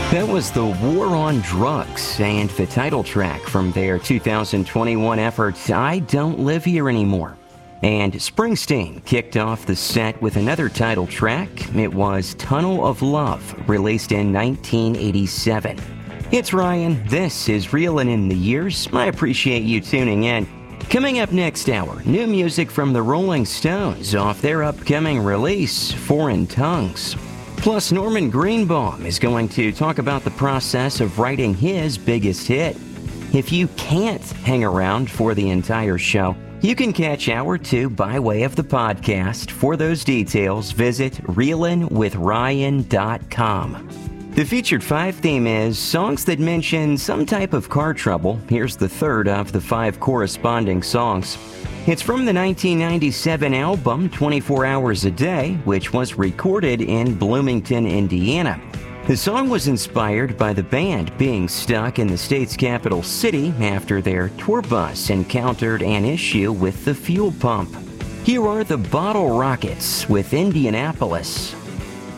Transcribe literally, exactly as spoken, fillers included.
That was The War on Drugs and the title track from their two thousand twenty-one effort, I Don't Live Here Anymore. And Springsteen kicked off the set with another title track. It was Tunnel of Love, released in nineteen eighty-seven. It's Ryan. This is Reelin' in the Years. I appreciate you tuning in. Coming up next hour, new music from the Rolling Stones off their upcoming release, Foreign Tongues. Plus, Norman Greenbaum is going to talk about the process of writing his biggest hit. If you can't hang around for the entire show, you can catch hour two by way of the podcast. For those details, visit reelin with ryan dot com. The featured five theme is songs that mention some type of car trouble. Here's the third of the five corresponding songs. It's from the nineteen ninety-seven album twenty-four hours a Day, which was recorded in Bloomington, Indiana. The song was inspired by the band being stuck in the state's capital city after their tour bus encountered an issue with the fuel pump. Here are the Bottle Rockets with Indianapolis.